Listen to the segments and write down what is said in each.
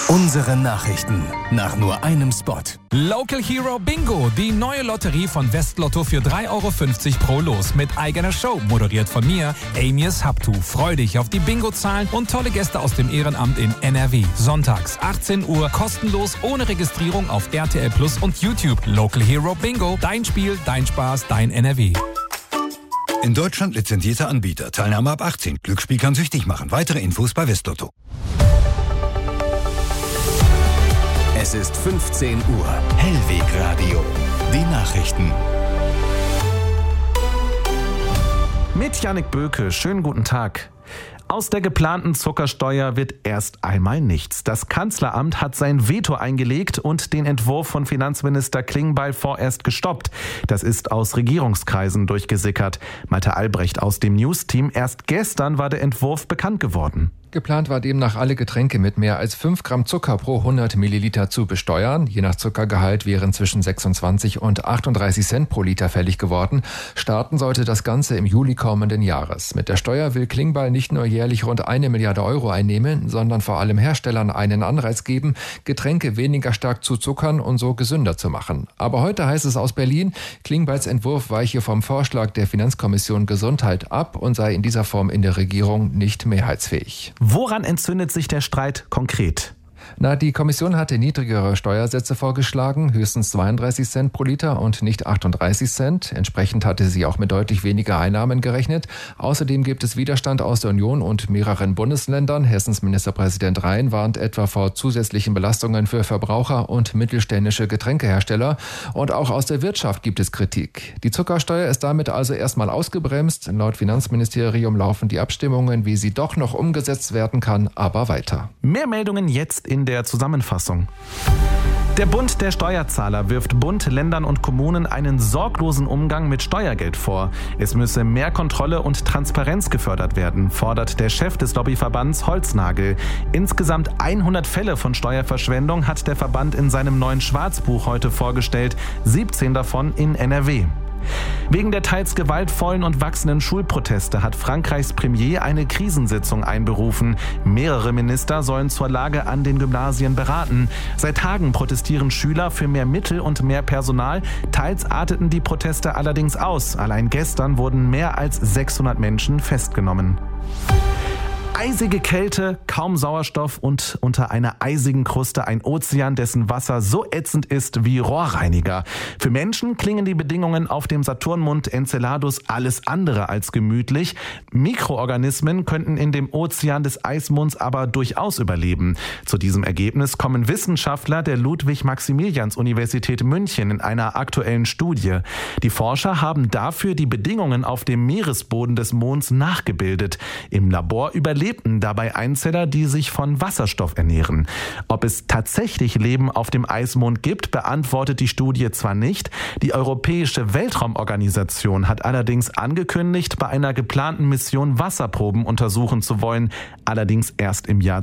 Unsere Nachrichten nach nur einem Spot. Local Hero Bingo, die neue Lotterie von Westlotto für 3,50 € pro Los mit eigener Show, moderiert von mir, Amias Habtu. Freu dich auf die Bingo-Zahlen und tolle Gäste aus dem Ehrenamt in NRW. Sonntags 18 Uhr, kostenlos, ohne Registrierung auf RTL Plus und YouTube. Local Hero Bingo, dein Spiel, dein Spaß, dein NRW. In Deutschland lizenzierter Anbieter. Teilnahme ab 18. Glücksspiel kann süchtig machen. Weitere Infos bei Westlotto. Es ist 15 Uhr. Hellwegradio. Die Nachrichten. Mit Jannik Böke. Schönen guten Tag. Aus der geplanten Zuckersteuer wird erst einmal nichts. Das Kanzleramt hat sein Veto eingelegt und den Entwurf von Finanzminister Klingbeil vorerst gestoppt. Das ist aus Regierungskreisen durchgesickert. Malte Albrecht aus dem News-Team. Erst gestern war der Entwurf bekannt geworden. Geplant war demnach, alle Getränke mit mehr als 5 Gramm Zucker pro 100 Milliliter zu besteuern. Je nach Zuckergehalt wären zwischen 26 und 38 Cent pro Liter fällig geworden. Starten sollte das Ganze im Juli kommenden Jahres. Mit der Steuer will Klingbeil nicht nur jährlich rund 1 Milliarde Euro einnehmen, sondern vor allem Herstellern einen Anreiz geben, Getränke weniger stark zu zuckern und so gesünder zu machen. Aber heute heißt es aus Berlin, Klingbeils Entwurf weiche vom Vorschlag der Finanzkommission Gesundheit ab und sei in dieser Form in der Regierung nicht mehrheitsfähig. Woran entzündet sich der Streit konkret? Die Kommission hatte niedrigere Steuersätze vorgeschlagen, höchstens 32 Cent pro Liter und nicht 38 Cent. Entsprechend hatte sie auch mit deutlich weniger Einnahmen gerechnet. Außerdem gibt es Widerstand aus der Union und mehreren Bundesländern. Hessens Ministerpräsident Rhein warnt etwa vor zusätzlichen Belastungen für Verbraucher und mittelständische Getränkehersteller. Und auch aus der Wirtschaft gibt es Kritik. Die Zuckersteuer ist damit also erstmal ausgebremst. Laut Finanzministerium laufen die Abstimmungen, wie sie doch noch umgesetzt werden kann, aber weiter. Mehr Meldungen jetzt in der Zusammenfassung. Der Bund der Steuerzahler wirft Bund, Ländern und Kommunen einen sorglosen Umgang mit Steuergeld vor. Es müsse mehr Kontrolle und Transparenz gefördert werden, fordert der Chef des Lobbyverbands Holznagel. Insgesamt 100 Fälle von Steuerverschwendung hat der Verband in seinem neuen Schwarzbuch heute vorgestellt, 17 davon in NRW. Wegen der teils gewaltvollen und wachsenden Schulproteste hat Frankreichs Premier eine Krisensitzung einberufen. Mehrere Minister sollen zur Lage an den Gymnasien beraten. Seit Tagen protestieren Schüler für mehr Mittel und mehr Personal. Teils arteten die Proteste allerdings aus. Allein gestern wurden mehr als 600 Menschen festgenommen. Eisige Kälte, kaum Sauerstoff und unter einer eisigen Kruste ein Ozean, dessen Wasser so ätzend ist wie Rohrreiniger. Für Menschen klingen die Bedingungen auf dem Saturnmond Enceladus alles andere als gemütlich. Mikroorganismen könnten in dem Ozean des Eismonds aber durchaus überleben. Zu diesem Ergebnis kommen Wissenschaftler der Ludwig-Maximilians-Universität München in einer aktuellen Studie. Die Forscher haben dafür die Bedingungen auf dem Meeresboden des Monds nachgebildet. Im Labor überlebten dabei Einzeller, die sich von Wasserstoff ernähren. Ob es tatsächlich Leben auf dem Eismond gibt, beantwortet die Studie zwar nicht. Die Europäische Weltraumorganisation hat allerdings angekündigt, bei einer geplanten Mission Wasserproben untersuchen zu wollen, allerdings erst im Jahr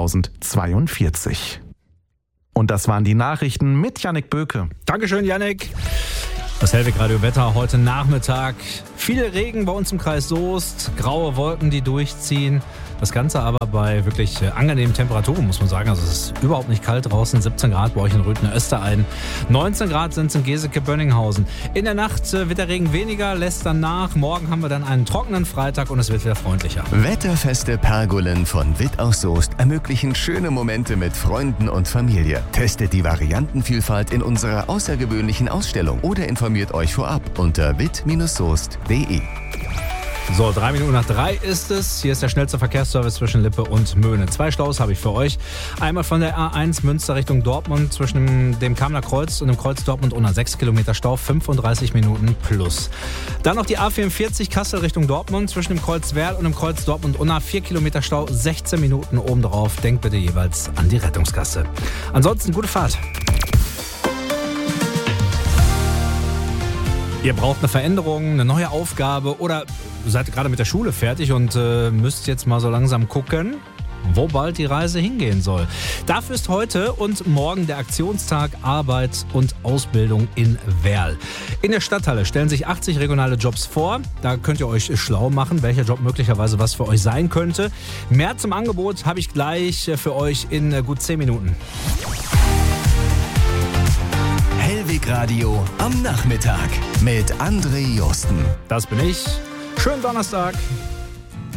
2042. Und das waren die Nachrichten mit Jannik Böke. Dankeschön, Jannik. Das Hellwegradio-Wetter heute Nachmittag. Viel Regen bei uns im Kreis Soest, graue Wolken, die durchziehen. Das Ganze aber bei wirklich angenehmen Temperaturen, muss man sagen. Also es ist überhaupt nicht kalt draußen. 17 Grad bei euch in Röthen-Österein. 19 Grad sind es in Geseke-Bönninghausen. In der Nacht wird der Regen weniger, lässt dann nach. Morgen haben wir dann einen trockenen Freitag und es wird wieder freundlicher. Wetterfeste Pergolen von Witt aus Soest ermöglichen schöne Momente mit Freunden und Familie. Testet die Variantenvielfalt in unserer außergewöhnlichen Ausstellung oder informiert euch vorab unter witt-soest.de. So, 3 Minuten nach 3 ist es. Hier ist der schnellste Verkehrsservice zwischen Lippe und Möhne. 2 Staus habe ich für euch. Einmal von der A1 Münster Richtung Dortmund zwischen dem Kamener Kreuz und dem Kreuz Dortmund-Unna. 6 Kilometer Stau, 35 Minuten plus. Dann noch die A44 Kassel Richtung Dortmund zwischen dem Kreuz Werl und dem Kreuz Dortmund-Unna. 4 Kilometer Stau, 16 Minuten obendrauf. Denkt bitte jeweils an die Rettungskasse. Ansonsten gute Fahrt. Ihr braucht eine Veränderung, eine neue Aufgabe oder seid gerade mit der Schule fertig und müsst jetzt mal so langsam gucken, wo bald die Reise hingehen soll. Dafür ist heute und morgen der Aktionstag Arbeit und Ausbildung in Werl. In der Stadthalle stellen sich 80 regionale Jobs vor. Da könnt ihr euch schlau machen, welcher Job möglicherweise was für euch sein könnte. Mehr zum Angebot habe ich gleich für euch in gut 10 Minuten. Hellweg Radio am Nachmittag mit André Josten. Das bin ich. Schönen Donnerstag.